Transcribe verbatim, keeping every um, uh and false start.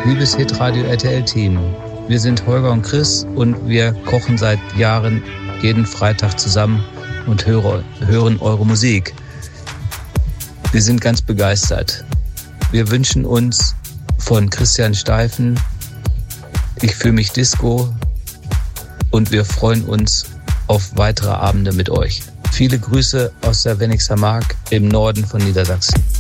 Liebes Hitradio R T L-Team, wir sind Holger und Chris und wir kochen seit Jahren jeden Freitag zusammen und höre, hören eure Musik. Wir sind ganz begeistert. Wir wünschen uns von Christian Steifen Ich fühle mich Disco und wir freuen uns auf weitere Abende mit euch. Viele Grüße aus der Wennigser Mark im Norden von Niedersachsen.